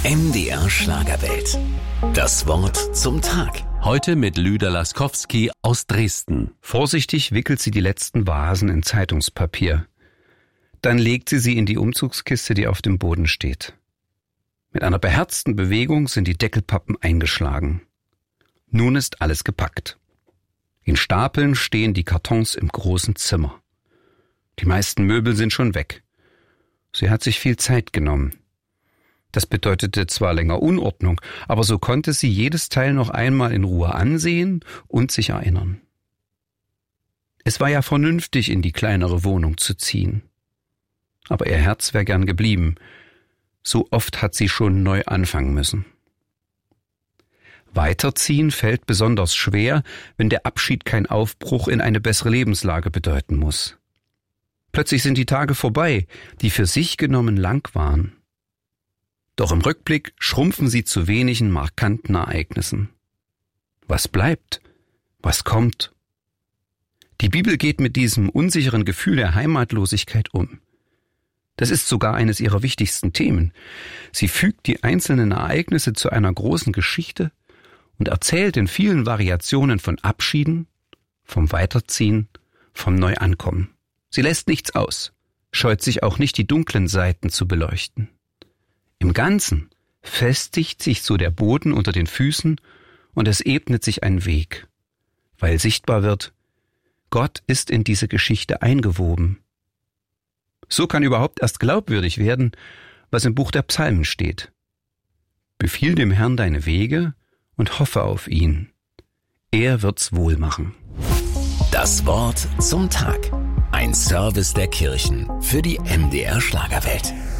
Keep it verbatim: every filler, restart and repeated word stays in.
M D R Schlagerwelt. Das Wort zum Tag. Heute mit Lüder Laskowski aus Dresden. Vorsichtig wickelt sie die letzten Vasen in Zeitungspapier. Dann legt sie sie in die Umzugskiste, die auf dem Boden steht. Mit einer beherzten Bewegung sind die Deckelpappen eingeschlagen. Nun ist alles gepackt. In Stapeln stehen die Kartons im großen Zimmer. Die meisten Möbel sind schon weg. Sie hat sich viel Zeit genommen. Das bedeutete zwar länger Unordnung, aber so konnte sie jedes Teil noch einmal in Ruhe ansehen und sich erinnern. Es war ja vernünftig, in die kleinere Wohnung zu ziehen. Aber ihr Herz wäre gern geblieben. So oft hat sie schon neu anfangen müssen. Weiterziehen fällt besonders schwer, wenn der Abschied kein Aufbruch in eine bessere Lebenslage bedeuten muss. Plötzlich sind die Tage vorbei, die für sich genommen lang waren. Doch im Rückblick schrumpfen sie zu wenigen markanten Ereignissen. Was bleibt? Was kommt? Die Bibel geht mit diesem unsicheren Gefühl der Heimatlosigkeit um. Das ist sogar eines ihrer wichtigsten Themen. Sie fügt die einzelnen Ereignisse zu einer großen Geschichte und erzählt in vielen Variationen von Abschieden, vom Weiterziehen, vom Neuankommen. Sie lässt nichts aus, scheut sich auch nicht, die dunklen Seiten zu beleuchten. Im Ganzen festigt sich so der Boden unter den Füßen und es ebnet sich ein Weg, weil sichtbar wird, Gott ist in diese Geschichte eingewoben. So kann überhaupt erst glaubwürdig werden, was im Buch der Psalmen steht. Befiehl dem Herrn deine Wege und hoffe auf ihn. Er wird's wohl machen. Das Wort zum Tag. Ein Service der Kirchen für die M D R Schlagerwelt.